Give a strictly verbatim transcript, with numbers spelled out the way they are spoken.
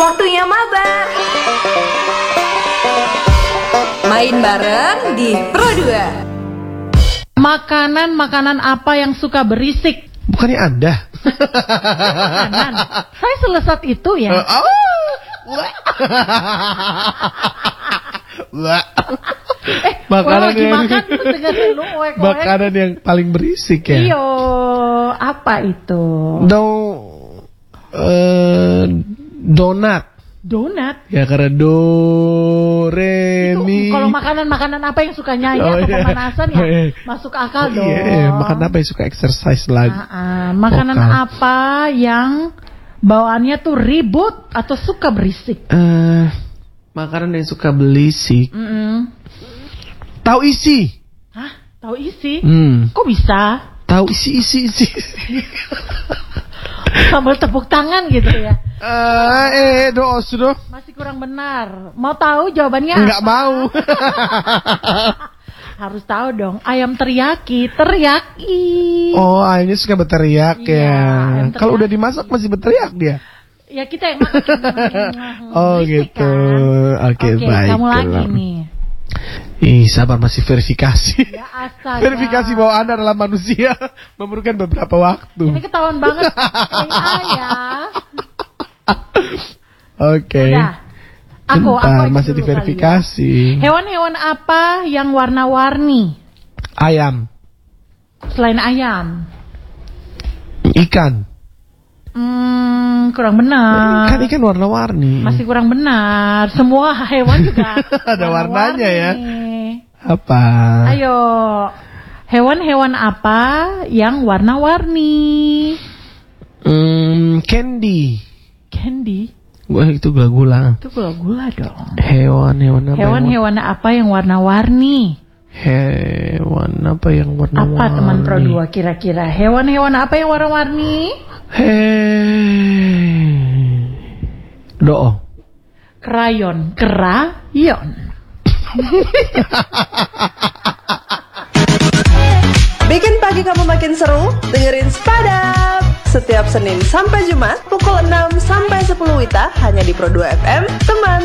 Waktunya mabar. Main bareng di Pro dua. Makanan-makanan apa yang suka berisik? Bukannya Anda? Makanan. Saya selesat itu ya. Oh. Wah. Wah. Eh, makanan lagi yang makan terus dengerin lu oek-oek. makanan yang paling berisik ya. Iyo, apa itu? Do uh, donat. Donat. Ya karena do re Itu mi. kalau makanan-makanan apa yang suka nyanyi Oh, atau iya. pemanasan ya Oh, iya. masuk akal Oh, dong. iya, makan apa yang suka exercise lagi? Ah, ah. Makanan Vokal. apa yang bawaannya tuh ribut atau suka berisik? Eh, makanan yang suka berisik. Mm-mm. Tahu isi. Hah? Tahu isi? Hmm. Kok bisa? Tahu isi isi isi. Sambil tepuk tangan gitu ya. Eh, eh, doa sudah. Masih kurang benar. Mau tahu jawabannya? Enggak apa? mau. Harus tahu dong. Ayam teriyaki, teriyaki. Oh, ayamnya suka berteriak Iya, ya. ayam Kalau udah teriyaki. dimasak masih berteriak dia. Ya kita yang makan. Oh, Berisik, gitu. kan? Oke, Oke, baik. kamu lagi nih. Ih, sabar masih verifikasi. Ya astaga. Verifikasi bahwa Anda adalah manusia memerlukan beberapa waktu. Ini ketahuan banget. A I ya. Oke. Udah. Aku, Bentar, aku aja masih dulu diverifikasi. kali ya. Hewan-hewan apa yang warna-warni Ayam, selain ayam? ikan. Hmm, kurang benar. Kan ikan warna-warni. Masih kurang benar. Semua hewan juga Ada warnanya ya. warna-warni. Apa? Ayo. Hewan-hewan apa yang warna-warni? Hmm, candy. Candy. Wah, itu gula-gula. Itu gula-gula dong. Hewan-hewan apa? Hewan-hewan apa yang warna-warni? Hewan apa yang warna-warni? Apa teman Pro dua kira-kira? Hewan-hewan apa yang warna-warni? Hei. Doa. Krayon. Krayon. Bikin pagi kamu makin seru, dengerin Spadap setiap Senin sampai Jumat pukul enam sampai sepuluh W I T A hanya di Pro dua F M, teman